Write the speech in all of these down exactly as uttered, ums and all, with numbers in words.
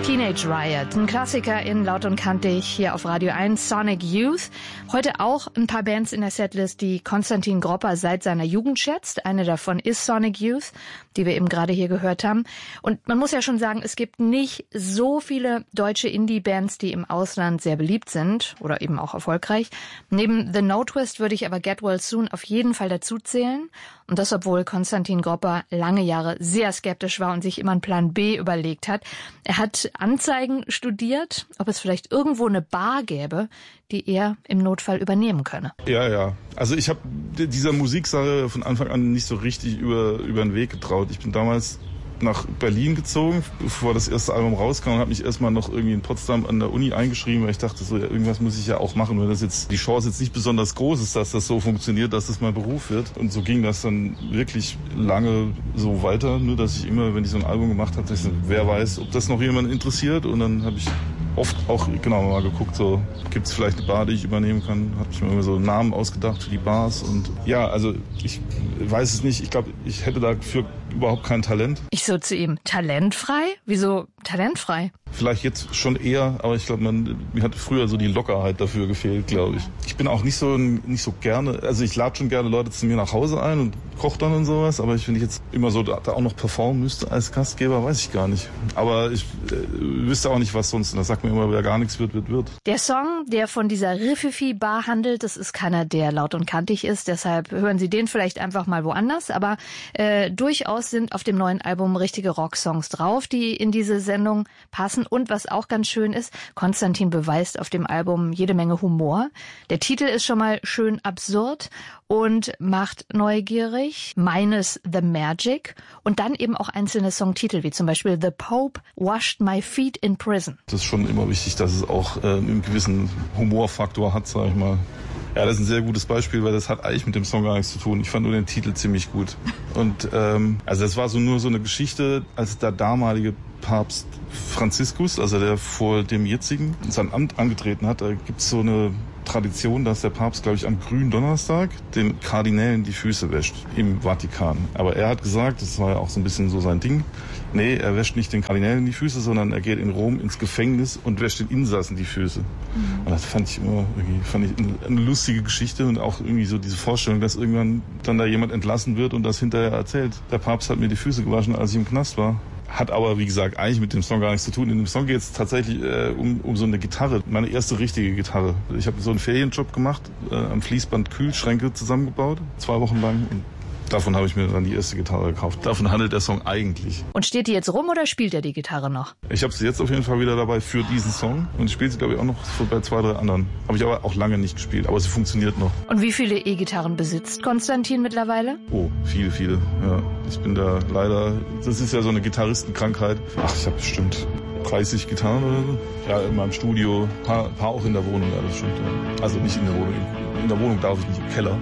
Teenage Riot, ein Klassiker in Laut und Kantig hier auf Radio eins, Sonic Youth. Heute auch ein paar Bands in der Setlist, die Konstantin Gropper seit seiner Jugend schätzt. Eine davon ist Sonic Youth, die wir eben gerade hier gehört haben. Und man muss ja schon sagen, es gibt nicht so viele deutsche Indie-Bands, die im Ausland sehr beliebt sind oder eben auch erfolgreich. Neben The No Twist würde ich aber Get Well Soon auf jeden Fall dazu zählen. Und das, obwohl Konstantin Gropper lange Jahre sehr skeptisch war und sich immer einen Plan B überlegt hat. Er hat Anzeigen studiert, ob es vielleicht irgendwo eine Bar gäbe, die er im Notfall übernehmen könne. Ja, ja. Also ich habe dieser Musiksache von Anfang an nicht so richtig über, über den Weg getraut. Ich bin damals nach Berlin gezogen, bevor das erste Album rauskam, und habe mich erstmal noch irgendwie in Potsdam an der Uni eingeschrieben, weil ich dachte, so, ja, irgendwas muss ich ja auch machen, wenn das jetzt die Chance jetzt nicht besonders groß ist, dass das so funktioniert, dass das mein Beruf wird. Und so ging das dann wirklich lange so weiter, nur dass ich immer, wenn ich so ein Album gemacht habe, dachte ich, wer weiß, ob das noch jemand interessiert. Und dann habe ich oft auch genau mal geguckt, so gibt es vielleicht eine Bar, die ich übernehmen kann. Habe ich mir immer so Namen ausgedacht für die Bars. Und ja, also ich weiß es nicht. Ich glaube, ich hätte dafür überhaupt kein Talent. Ich so zu ihm, talentfrei? Wieso talentfrei? Vielleicht jetzt schon eher, aber ich glaube, man mir hat früher so die Lockerheit dafür gefehlt, glaube ich. Ich bin auch nicht so nicht so gerne, also ich lade schon gerne Leute zu mir nach Hause ein und koche dann und sowas, aber ich, wenn ich jetzt immer so da, da auch noch performen müsste als Gastgeber, weiß ich gar nicht. Aber ich äh, wüsste auch nicht, was sonst. Und das sagt mir immer, wer gar nichts wird, wird, wird. Der Song, der von dieser Riffifi-Bar handelt, das ist keiner, der laut und kantig ist, deshalb hören Sie den vielleicht einfach mal woanders, aber äh, durchaus sind auf dem neuen Album richtige Rocksongs drauf, die in diese Sendung passen. Und was auch ganz schön ist, Konstantin beweist auf dem Album jede Menge Humor. Der Titel ist schon mal schön absurd und macht neugierig, meines The Magic, und dann eben auch einzelne Songtitel, wie zum Beispiel The Pope Washed My Feet in Prison. Das ist schon immer wichtig, dass es auch äh, einen gewissen Humorfaktor hat, sag ich mal. Ja, das ist ein sehr gutes Beispiel, weil das hat eigentlich mit dem Song gar nichts zu tun. Ich fand nur den Titel ziemlich gut. Und ähm, also das war so nur so eine Geschichte, als der damalige Papst Franziskus, also der vor dem jetzigen, sein Amt angetreten hat. Da gibt's so eine Tradition, dass der Papst, glaube ich, am Gründonnerstag den Kardinälen die Füße wäscht im Vatikan. Aber er hat gesagt, das war ja auch so ein bisschen so sein Ding, nee, er wäscht nicht den Kardinälen die Füße, sondern er geht in Rom ins Gefängnis und wäscht den Insassen die Füße. Mhm. Und das fand ich immer irgendwie, fand ich eine lustige Geschichte und auch irgendwie so diese Vorstellung, dass irgendwann dann da jemand entlassen wird und das hinterher erzählt. Der Papst hat mir die Füße gewaschen, als ich im Knast war. Hat aber, wie gesagt, eigentlich mit dem Song gar nichts zu tun. In dem Song geht es tatsächlich äh, um, um so eine Gitarre, meine erste richtige Gitarre. Ich habe so einen Ferienjob gemacht, äh, am Fließband Kühlschränke zusammengebaut, zwei Wochen lang. Und davon habe ich mir dann die erste Gitarre gekauft. Davon handelt der Song eigentlich. Und steht die jetzt rum oder spielt er die Gitarre noch? Ich habe sie jetzt auf jeden Fall wieder dabei für diesen Song. Und ich spiele sie, glaube ich, auch noch bei zwei, drei anderen. Habe ich aber auch lange nicht gespielt, aber sie funktioniert noch. Und wie viele E-Gitarren besitzt Konstantin mittlerweile? Oh, viele, viele. Ja, ich bin da leider, das ist ja so eine Gitarristenkrankheit. Ach, ich habe bestimmt dreißig Gitarren oder so. Ja, in meinem Studio, paar, paar auch in der Wohnung, ja, das stimmt. Ja. Also nicht in der Wohnung. In der Wohnung darf ich nicht, im Keller.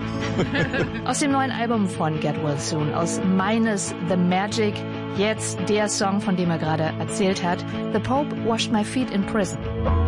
Aus dem neuen Album von Get Well Soon, aus meines The Magic, jetzt der Song, von dem er gerade erzählt hat, The Pope Washed My Feet in Prison.